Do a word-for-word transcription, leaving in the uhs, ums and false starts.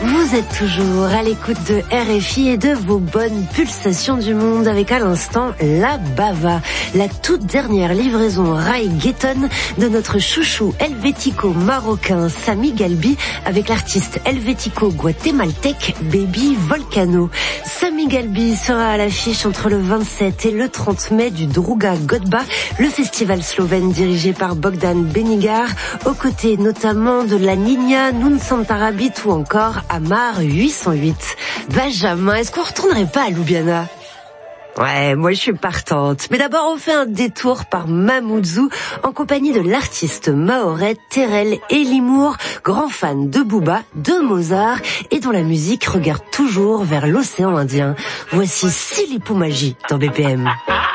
Vous êtes toujours à l'écoute de R F I et de vos bonnes pulsations du monde avec à l'instant La Bava, la toute dernière livraison Rai Ghetton de notre chouchou helvético-marocain Sami Galbi avec l'artiste helvético-guatémaltèque Baby Volcano. Sami Galbi sera à l'affiche entre le vingt-sept et le trente mai du Druga Godba, le festival slovène dirigé par Bogdan Benigar, aux côtés notamment de La Niña, Nun Santarabit ou encore Amar huit cent huit. Benjamin, est-ce qu'on retournerait pas à Ljubljana ? Ouais, moi je suis partante. Mais d'abord on fait un détour par Mamoudzou en compagnie de l'artiste mahorais Terrell Elimour, grand fan de Booba, de Mozart et dont la musique regarde toujours vers l'océan Indien. Voici Silipu Magie dans B P M.